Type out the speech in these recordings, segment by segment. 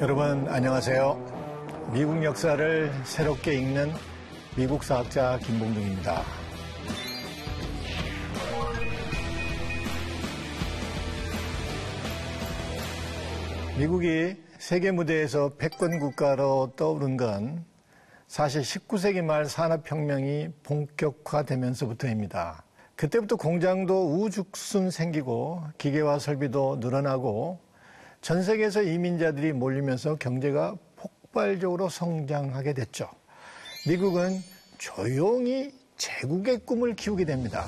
여러분 안녕하세요. 미국 역사를 새롭게 읽는 미국 사학자 김봉중입니다. 미국이 세계 무대에서 패권 국가로 떠오른 건 사실 19세기 말 산업혁명이 본격화되면서부터입니다. 그때부터 공장도 우죽순 생기고 기계화 설비도 늘어나고 전 세계에서 이민자들이 몰리면서 경제가 폭발적으로 성장하게 됐죠. 미국은 조용히 제국의 꿈을 키우게 됩니다.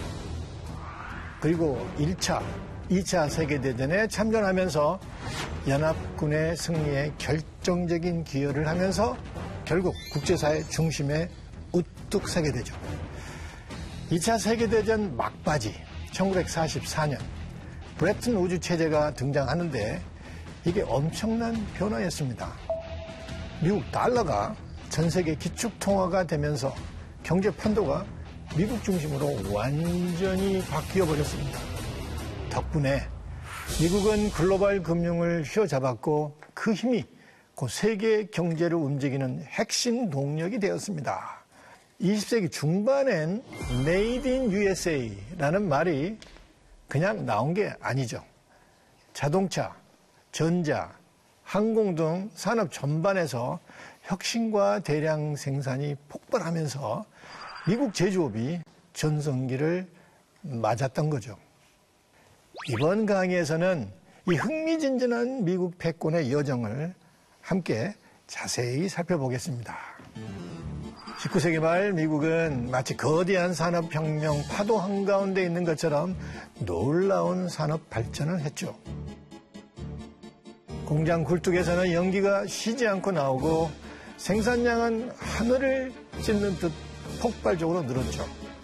그리고 1차, 2차 세계대전에 참전하면서 연합군의 승리에 결정적인 기여를 하면서 결국 국제사회 중심에 우뚝 서게 되죠. 2차 세계대전 막바지 1944년 브레튼 우주 체제가 등장하는데 이게 엄청난 변화였습니다. 미국 달러가 전 세계 기축통화가 되면서 경제 판도가 미국 중심으로 완전히 바뀌어 버렸습니다. 덕분에 미국은 글로벌 금융을 휘어잡았고 그 힘이 곧 세계 경제를 움직이는 핵심 동력이 되었습니다. 20세기 중반엔 Made in USA라는 말이 그냥 나온 게 아니죠. 자동차, 전자, 항공 등 산업 전반에서 혁신과 대량 생산이 폭발하면서 미국 제조업이 전성기를 맞았던 거죠. 이번 강의에서는 이 흥미진진한 미국 패권의 여정을 함께 자세히 살펴보겠습니다. 19세기 말 미국은 마치 거대한 산업혁명 파도 한가운데 있는 것처럼 놀라운 산업 발전을 했죠. 공장 굴뚝에서는 연기가 쉬지 않고 나오고 생산량은 하늘을 찢는 듯 폭발적으로 늘었죠.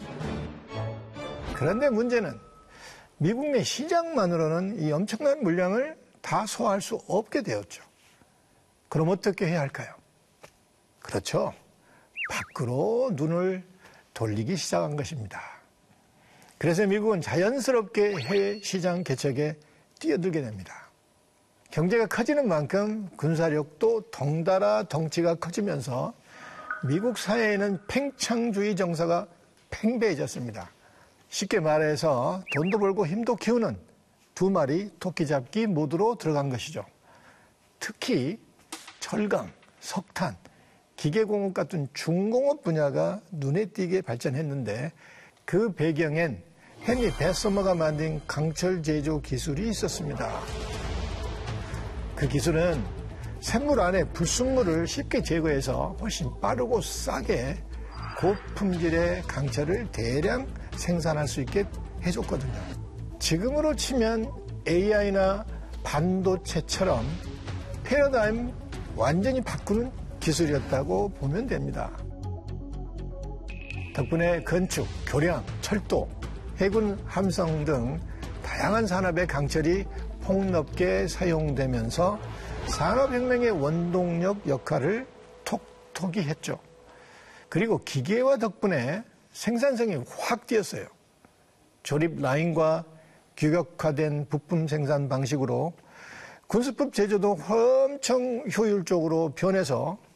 그런데 문제는 미국 내 시장만으로는 이 엄청난 물량을 다 소화할 수 없게 되었죠. 그럼 어떻게 해야 할까요? 그렇죠. 밖으로 눈을 돌리기 시작한 것입니다. 그래서 미국은 자연스럽게 해외 시장 개척에 뛰어들게 됩니다. 경제가 커지는 만큼 군사력도 덩달아 덩치가 커지면서 미국 사회에는 팽창주의 정서가 팽배해졌습니다. 쉽게 말해서 돈도 벌고 힘도 키우는 두 마리 토끼 잡기 모드로 들어간 것이죠. 특히 철강, 석탄, 기계공업 같은 중공업 분야가 눈에 띄게 발전했는데 그 배경엔 헨리 배서머가 만든 강철 제조 기술이 있었습니다. 그 기술은 샘물 안에 불순물을 쉽게 제거해서 훨씬 빠르고 싸게 고품질의 강철을 대량 생산할 수 있게 해줬거든요. 지금으로 치면 AI나 반도체처럼 패러다임 완전히 바꾸는 기술이었다고 보면 됩니다. 덕분에 건축, 교량, 철도, 해군 함성 등 다양한 산업의 강철이 폭넓게 사용되면서 산업혁명의 원동력 역할을 톡톡히 했죠. 그리고 기계화 덕분에 생산성이 확 뛰었어요. 조립 라인과 규격화된 부품 생산 방식으로 군수법 제조도 엄청 효율적으로 변해서